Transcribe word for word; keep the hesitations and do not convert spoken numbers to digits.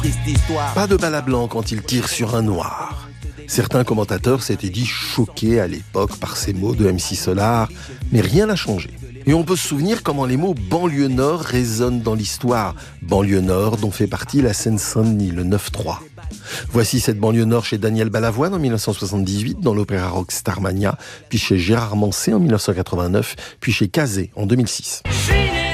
Pas de balle à blanc quand il tire sur un noir. Certains commentateurs s'étaient dit choqués à l'époque par ces mots de M C Solar, mais rien n'a changé. Et on peut se souvenir comment les mots banlieue nord résonnent dans l'histoire. Banlieue nord dont fait partie la Seine-Saint-Denis, le neuf trois. Voici cette banlieue nord chez Daniel Balavoine en dix-neuf cent soixante-dix-huit dans l'opéra rock Starmania, puis chez Gérard Manset en dix-neuf cent quatre-vingt-neuf, puis chez Cazé en deux mille six.